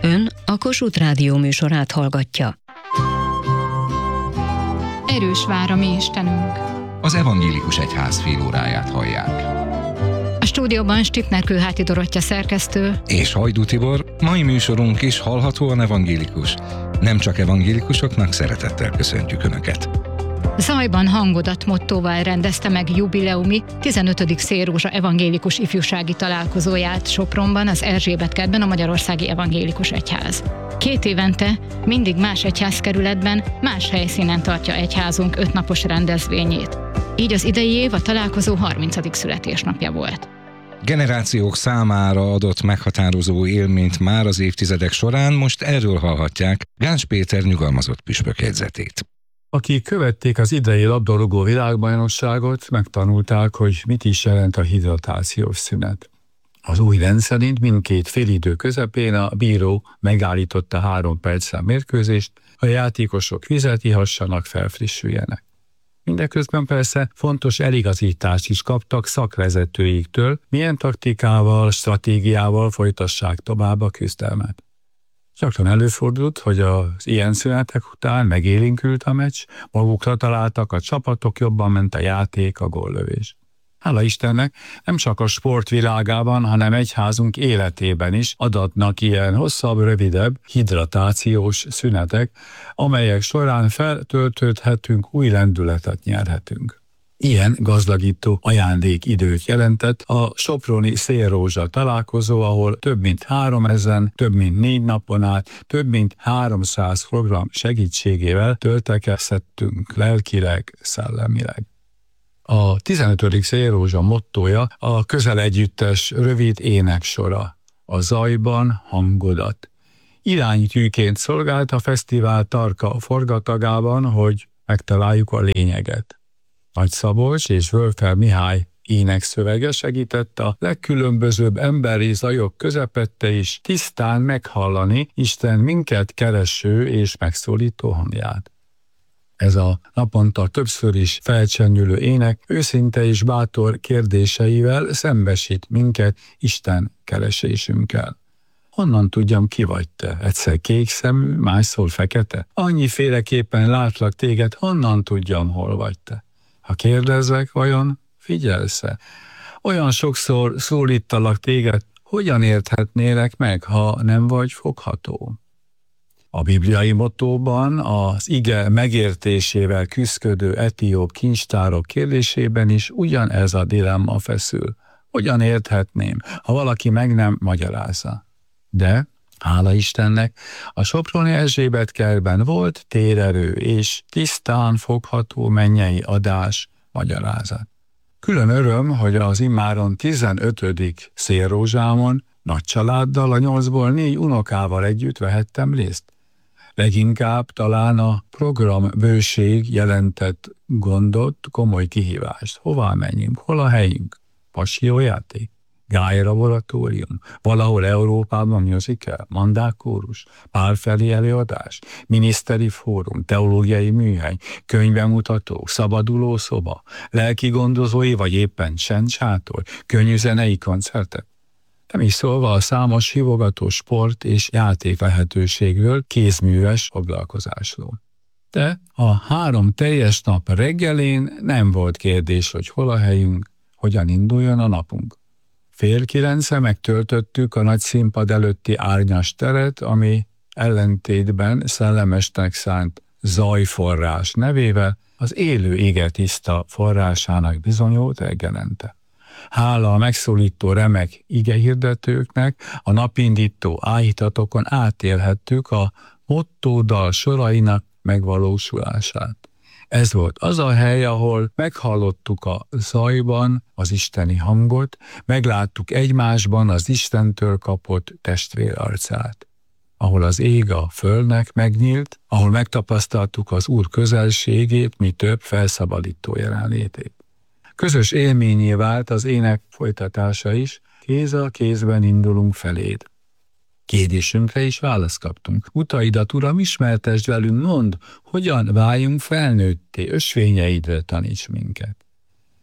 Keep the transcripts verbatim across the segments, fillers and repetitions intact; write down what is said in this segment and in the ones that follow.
Ön a Kossuth Rádió műsorát hallgatja. Erős vár a mi Istenünk. Az evangélikus egyház félóráját hallják. A stúdióban Stipner Kőháti Dorottya szerkesztő és Hajdú Tibor. Mai műsorunk is hallhatóan evangélikus. Nem csak evangélikusoknak szeretettel köszöntjük Önöket. Zajban hangodat mottóval rendezte meg jubileumi tizenötödik Szélrózsa evangélikus ifjúsági találkozóját Sopronban, az Erzsébet kertben a Magyarországi Evangélikus Egyház. Két évente, mindig más egyházkerületben, más helyszínen tartja egyházunk ötnapos rendezvényét. Így az idei év a találkozó harmincadik születésnapja volt. Generációk számára adott meghatározó élményt már az évtizedek során, most erről hallhatják Gáncs Péter nyugalmazott püspök jegyzetét. Akik követték az idei labdarúgó világbajnokságot, megtanulták, hogy mit is jelent a hidratációs szünet. Az új rend szerint mindkét félidő közepén a bíró megállította három perccel mérkőzést, a játékosok vizet ihassanak, felfrissüljenek. Mindeközben persze fontos eligazítást is kaptak szakvezetőiktől, milyen taktikával, stratégiával folytassák tovább a küzdelmet. Gyakran előfordult, hogy az ilyen szünetek után megélénkült a meccs, magukra találtak a csapatok, jobban ment a játék, a góllövés. Hála Istennek, nem csak a sportvilágában, hanem egyházunk életében is adatnak ilyen hosszabb, rövidebb hidratációs szünetek, amelyek során feltöltődhetünk, új lendületet nyerhetünk. Ilyen gazdagító ajándékidőt jelentett a soproni Szélrózsa találkozó, ahol több mint háromezer, több mint négy napon át, több mint háromszáz program segítségével töltekezhettünk lelkileg, szellemileg. A tizenötödik Szélrózsa mottója a közelegyüttes rövid éneksora, a zajban hangodat. Iránytűként szolgált a fesztivál tarka forgatagában, hogy megtaláljuk a lényeget. Nagy Szabolcs és Wölfer Mihály énekszövege segített a legkülönbözőbb emberi zajok közepette is tisztán meghallani Isten minket kereső és megszólító hangját. Ez a naponta többször is felcsennyülő ének őszinte és bátor kérdéseivel szembesít minket Isten keresésünkkel. Honnan tudjam, ki vagy te? Egyszer kék szemű, másszor fekete? Annyiféleképpen látlak téged, honnan tudjam, hol vagy te? Ha kérdezlek, vajon figyelsz-e? Olyan sokszor szólítalak téged, hogyan érthetnélek meg, ha nem vagy fogható? A bibliai mottóban az ige megértésével küszködő etióp kincstárok kérdésében is ugyanez a dilemma feszül. Hogyan érthetném, ha valaki meg nem magyarázza? De, hála Istennek, a soproni Erzsébet kertben volt térerő és tisztán fogható mennyei adás, magyarázat. Külön öröm, hogy az immáron tizenötödik Szélrózsámon nagy családdal, a nyolcból négy unokával együtt vehettem részt. Leginkább talán a programbőség jelentett gondot, komoly kihívást. Hova menjünk? Hol a helyünk? Passiójáték? Gálylaboratórium? Valahol Európában musical? Mandákórus? Pálfelé előadás? Miniszteri fórum? Teológiai műhely? Könyvemutató? Szabaduló szoba? Lelki gondozói vagy éppen csendsátor? Könnyű zenei koncertek? Nem is szólva a számos hívogató sport és játék lehetőségről, kézműves foglalkozásról. De a három teljes nap reggelén nem volt kérdés, hogy hol a helyünk, hogyan induljon a napunk. Fél kilencre megtöltöttük a nagy színpad előtti árnyas teret, ami ellentétben szellemesnek szánt zajforrás nevével az élő ige tiszta forrásának bizonyult reggelente. Hála a megszólító remek igehirdetőknek, a napindító áhítatokon átélhettük a mottódal sorainak megvalósulását. Ez volt az a hely, ahol meghallottuk a zajban az isteni hangot, megláttuk egymásban az Istentől kapott testvér arcát. Ahol az ég a földnek megnyílt, ahol megtapasztaltuk az Úr közelségét, mi több felszabadító jelenlétét. Közös élményé vált az ének folytatása is, kéz a kézben indulunk feléd. Kérdésünkre is választ kaptunk. Utaidat, Uram, ismertesd velünk, mondd, hogyan váljunk felnőtté, ösvényeidre taníts minket.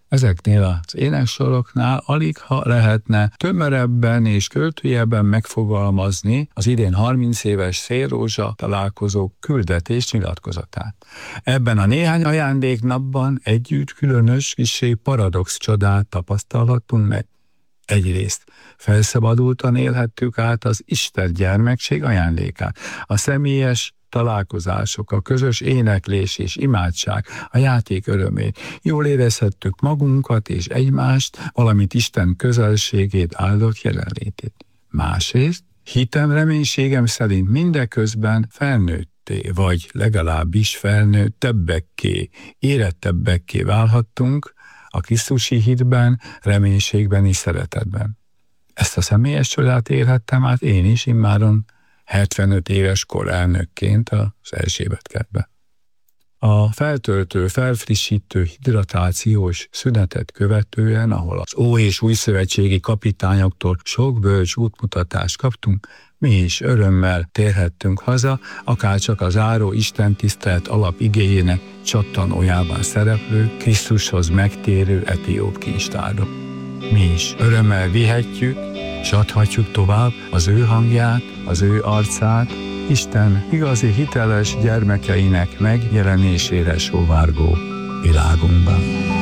Ezeknél az éneksoroknál alig ha lehetne tömörebben és költőjebben megfogalmazni az idén harminc éves Szélrózsa találkozó küldetés nyilatkozatát. Ebben a néhány ajándéknapban együtt különös kissé paradox csodát tapasztalhattunk meg. Egyrészt felszabadultan élhettük át az Isten gyermekség ajándékát, a személyes találkozások, a közös éneklés és imádság, a játék örömét. Jól érezhettük magunkat és egymást, valamint Isten közelségét, áldott jelenlétét. Másrészt hitem, reménységem szerint mindeközben felnőtté, vagy legalábbis felnőttebbekké, érettebbekké válhattunk a krisztusi hitben, reménységben és szeretetben. Ezt a személyes csodát élhettem át én is immáron hetvenöt éves korelnökként az Erzsébet-kertbe. A feltöltő, felfrissítő hidratációs szünetet követően, ahol az ó- és újszövetségi kapitányoktól sok bölcs útmutatást kaptunk, mi is örömmel térhettünk haza, akárcsak az záró istentisztelet alapigéjének csattanójában szereplő, Krisztushoz megtérő etióp kincstárba. Mi is örömmel vihetjük, és adhatjuk tovább az ő hangját, az ő arcát, Isten igazi hiteles gyermekeinek megjelenésére sóvárgó világunkban.